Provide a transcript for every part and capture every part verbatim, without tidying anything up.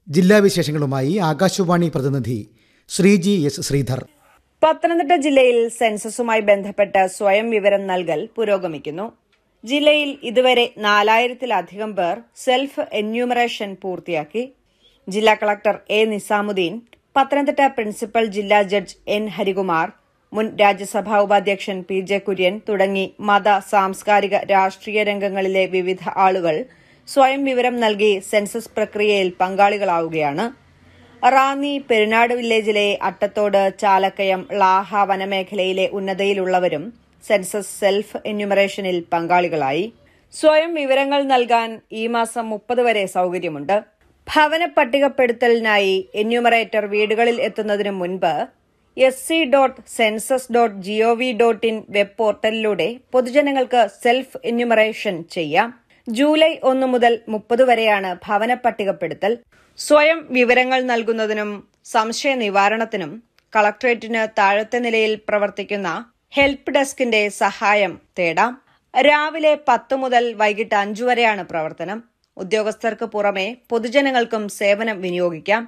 ജില്ലാ വിശേഷങ്ങളുമായി ആകാശവാണി പ്രതിനിധി ശ്രീജി എസ് ശ്രീധർ. പത്തനംതിട്ട ജില്ലയിൽ സെൻസസുമായി ബന്ധപ്പെട്ട് സ്വയം വിവരം നൽകൽ പുരോഗമിക്കുന്നു. ജില്ലയിൽ ഇതുവരെ നാലായിരത്തിലധികം പേർ സെൽഫ് എന്യൂമറേഷൻ പൂർത്തിയാക്കി. ജില്ലാ collector A Nizamuddin, Pathanamthitta principal ജില്ലാ ജഡ്ജ് എൻ ഹരികുമാർ, മുൻ രാജ്യസഭാ ഉപാധ്യക്ഷൻ പി ജെ കുര്യൻ തുടങ്ങി മത, സാംസ്കാരിക, രാഷ്ട്രീയ രംഗങ്ങളിലെ വിവിധ ആളുകൾ സ്വയം വിവരം നൽകി സെൻസസ് പ്രക്രിയയിൽ പങ്കാളികളാവുകയാണ്. റാന്നി പെരുനാട് വില്ലേജിലെ അട്ടത്തോട്, ചാലക്കയം, ളാഹ വനമേഖലയിലെ ഉന്നതയിലുള്ളവരും സെൻസസ് സെൽഫ് എന്യൂമറേഷനിൽ പങ്കാളികളായി. സ്വയം വിവരങ്ങൾ നൽകാൻ ഈ മാസം മുപ്പത് വരെ സൌകര്യമുണ്ട്. ഭവന പട്ടികപ്പെടുത്തലിനായി എന്യൂമറേറ്റർ വീടുകളിൽ എത്തുന്നതിനു മുൻപ് S C dot census dot G O V dot in web പോർട്ടലിലൂടെ പൊതുജനങ്ങൾക്ക് സെൽഫ് എന്യൂമറേഷൻ ചെയ്യാം. ജൂലൈ ഒന്ന് മുതൽ മുപ്പത് വരെയാണ് ഭവന പട്ടികപ്പെടുത്തൽ. സ്വയം വിവരങ്ങൾ നൽകുന്നതിനും സംശയ നിവാരണത്തിനും കളക്ടറേറ്റിന് താഴത്തെ നിലയിൽ പ്രവർത്തിക്കുന്ന ഹെൽപ്പ് ഡെസ്കിന്റെ സഹായം തേടാം. രാവിലെ പത്ത് മുതൽ വൈകിട്ട് അഞ്ചു വരെയാണ് പ്രവർത്തനം. ഉദ്യോഗസ്ഥർക്ക് പുറമെ പൊതുജനങ്ങൾക്കും സേവനം വിനിയോഗിക്കാം.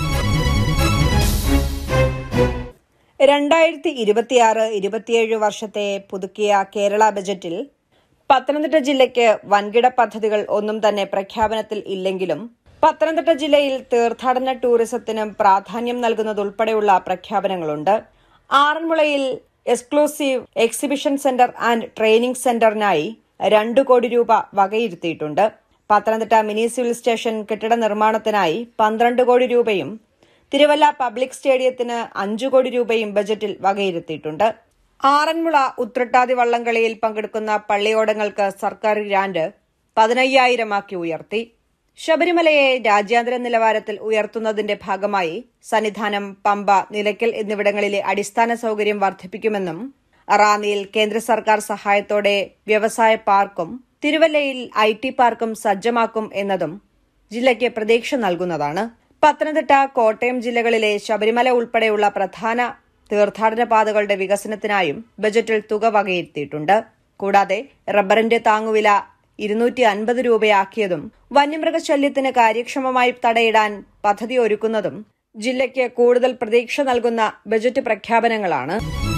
രണ്ടായിരത്തി ഇരുപത്തിയാറ് ഇരുപത്തിയേഴ് വർഷത്തെ പുതുക്കിയ കേരള ബജറ്റിൽ പത്തനംതിട്ട ജില്ലയ്ക്ക് വൻകിട പദ്ധതികൾ ഒന്നും തന്നെ പ്രഖ്യാപനത്തിൽ ഇല്ലെങ്കിലും പത്തനംതിട്ട ജില്ലയിൽ തീർത്ഥാടന ടൂറിസത്തിന് പ്രാധാന്യം നൽകുന്നതുൾപ്പെടെയുള്ള പ്രഖ്യാപനങ്ങളുണ്ട്. ആറന്മുളയിൽ exclusive exhibition centre and training സെന്ററിനായി രണ്ടു കോടി രൂപ വകയിരുത്തിയിട്ടുണ്ട്. പത്തനംതിട്ട മിനി സിവിൽ സ്റ്റേഷൻ കെട്ടിട നിർമ്മാണത്തിനായി പന്ത്രണ്ട് കോടി രൂപയും തിരുവല്ല പബ്ലിക് സ്റ്റേഡിയത്തിന് അഞ്ചു കോടി രൂപയും ബജറ്റിൽ വകയിരുത്തിയിട്ടുണ്ട്. ആറന്മുള ഉത്രട്ടാതി വള്ളംകളിയിൽ പങ്കെടുക്കുന്ന പള്ളിയോടങ്ങൾക്ക് സർക്കാർ ഗ്രാന്റ് പതിനയ്യായിരമാക്കി ഉയർത്തി. ശബരിമലയെ രാജ്യാന്തര നിലവാരത്തിൽ ഉയർത്തുന്നതിന്റെ ഭാഗമായി സന്നിധാനം, പമ്പ, നിലയ്ക്കൽ എന്നിവിടങ്ങളിലെ അടിസ്ഥാന സൌകര്യം വർദ്ധിപ്പിക്കുമെന്നും റാന്നിയിൽ കേന്ദ്ര സർക്കാർ സഹായത്തോടെ വ്യവസായ പാർക്കും തിരുവല്ലയിൽ ഐ ടി പാർക്കും സജ്ജമാക്കും എന്നതും ജില്ലയ്ക്ക് പ്രതീക്ഷ നൽകുന്നതാണ്. പത്തനംതിട്ട, കോട്ടയം ജില്ലകളിലെ ശബരിമല ഉൾപ്പെടെയുള്ള പ്രധാന തീർത്ഥാടന പാതകളുടെ വികസനത്തിനായും ബജറ്റിൽ തുക വകയിരുത്തിയിട്ടുണ്ട്. കൂടാതെ റബ്ബറിന്റെ താങ്ങുവില ഇരുന്നൂറ്റി അൻപത് രൂപയാക്കിയതും വന്യമൃഗശല്യത്തിന് കാര്യക്ഷമമായി തടയിടാൻ പദ്ധതി ഒരുക്കുന്നതും ജില്ലയ്ക്ക് കൂടുതൽ പ്രതീക്ഷ നൽകുന്ന ബജറ്റ് പ്രഖ്യാപനങ്ങളാണ്.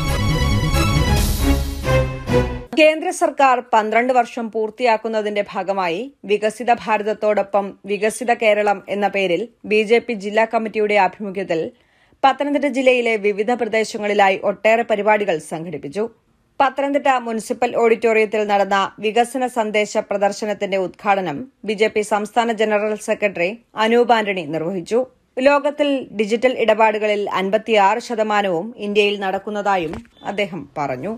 കേന്ദ്ര സർക്കാർ പന്ത്രണ്ട് വർഷം പൂർത്തിയാക്കുന്നതിന്റെ ഭാഗമായി വികസിത ഭാരതത്തോടൊപ്പം വികസിത കേരളം എന്ന പേരിൽ ബി ജെ പി ജില്ലാ കമ്മിറ്റിയുടെ ആഭിമുഖ്യത്തിൽ പത്തനംതിട്ട ജില്ലയിലെ വിവിധ പ്രദേശങ്ങളിലായി ഒട്ടേറെ പരിപാടികൾ സംഘടിപ്പിച്ചു. പത്തനംതിട്ട മുനിസിപ്പൽ ഓഡിറ്റോറിയത്തിൽ നടന്ന വികസന സന്ദേശ പ്രദർശനത്തിന്റെ ഉദ്ഘാടനം ബി ജെ പി സംസ്ഥാന ജനറൽ സെക്രട്ടറി അനൂപ് ആന്റണി നിർവഹിച്ചു. ലോകത്തിൽ ഡിജിറ്റൽ ഇടപാടുകളിൽ അൻപത്തിയാറ് ശതമാനവും ഇന്ത്യയിൽ നടക്കുന്നതായും അദ്ദേഹം പറഞ്ഞു.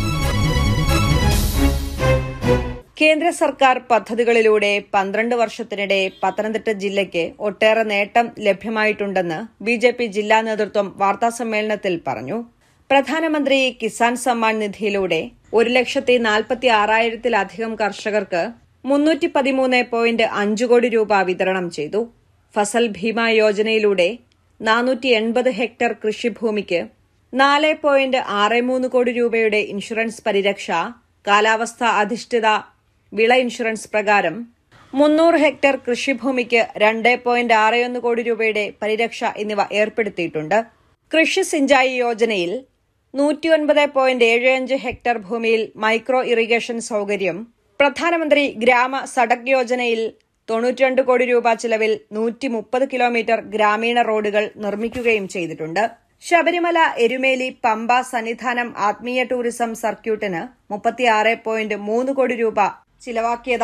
കേന്ദ്ര സർക്കാർ പദ്ധതികളിലൂടെ പന്ത്രണ്ട് വർഷത്തിനിടെ പത്തനംതിട്ട ജില്ലയ്ക്ക് ഒട്ടേറെ നേട്ടം ലഭ്യമായിട്ടുണ്ടെന്ന് ബി ജെ പി ജില്ലാ നേതൃത്വം വാർത്താസമ്മേളനത്തിൽ പറഞ്ഞു. പ്രധാനമന്ത്രി കിസാൻ സമ്മാൻ നിധിയിലൂടെ ഒരു ലക്ഷത്തി നാൽപ്പത്തി ആറായിരത്തിലധികം കർഷകർക്ക് മുന്നൂറ്റി പതിമൂന്ന് പോയിന്റ് അഞ്ച് കോടി രൂപ വിതരണം ചെയ്തു. ഫസൽ ഭീമ യോജനയിലൂടെ നാനൂറ്റി എൺപത് ഹെക്ടർ കൃഷിഭൂമിക്ക് നാല് പോയിന്റ് ആറ് മൂന്ന് കോടി രൂപയുടെ ഇൻഷുറൻസ് പരിരക്ഷ, കാലാവസ്ഥ അധിഷ്ഠിത വിള ഇൻഷുറൻസ് പ്രകാരം മുന്നൂറ് ഹെക്ടർ കൃഷിഭൂമിക്ക് രണ്ട് പോയിന്റ് ആറ് ഒന്ന് കോടി രൂപയുടെ പരിരക്ഷ എന്നിവ ഏർപ്പെടുത്തിയിട്ടുണ്ട്. കൃഷി സിഞ്ചായി യോജനയിൽ നൂറ്റിയൊൻപത് പോയിന്റ് ഏഴ് അഞ്ച് ഹെക്ടർ ഭൂമിയിൽ മൈക്രോ ഇറിഗേഷൻ സൌകര്യം, പ്രധാനമന്ത്രി ഗ്രാമ സഡക് യോജനയിൽ തൊണ്ണൂറ്റിരണ്ട് കോടി രൂപ ചിലവിൽ നൂറ്റി മുപ്പത് കിലോമീറ്റർ ഗ്രാമീണ റോഡുകൾ നിർമ്മിക്കുകയും ചെയ്തിട്ടുണ്ട്. ശബരിമല, എരുമേലി, പമ്പ, സന്നിധാനം ആത്മീയ ടൂറിസം സർക്യൂട്ടിന് മുപ്പത്തിയാറ് പോയിന്റ് മൂന്ന് കോടി രൂപ ചിലവാക്കിയത്